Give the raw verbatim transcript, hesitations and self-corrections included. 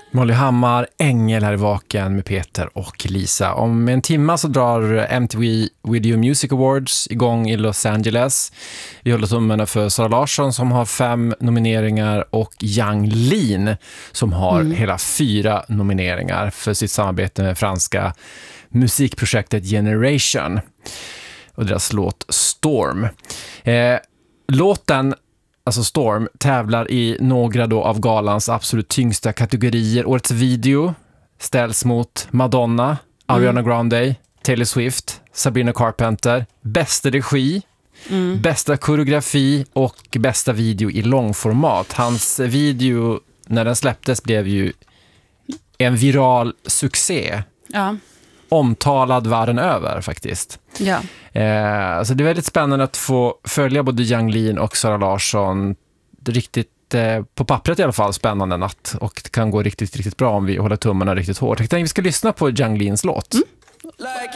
Molly Hammar, Ängel här i Vaken med Peter och Lisa. Om en timme så drar M T V Video Music Awards igång i Los Angeles. Vi håller tummarna för Sara Larsson som har fem nomineringar och Yang Lean som har mm. hela fyra nomineringar för sitt samarbete med franska musikprojektet Generation och deras låt Storm. Eh, låten Alltså Storm tävlar i några då av galans absolut tyngsta kategorier. Årets video ställs mot Madonna, Ariana mm. Grande, Taylor Swift, Sabrina Carpenter, bästa regi, mm. bästa koreografi och bästa video i långformat. Hans video när den släpptes blev ju en viral succé. Ja. Omtalad världen över faktiskt. Ja. Eh, alltså det är väldigt spännande att få följa både Yang Lean och Sara Larsson. Det är riktigt, eh, på pappret i alla fall, spännande natt. Och det kan gå riktigt, riktigt bra om vi håller tummarna riktigt hårt. Jag tänkte att vi ska lyssna på Yang Leans låt. Mm.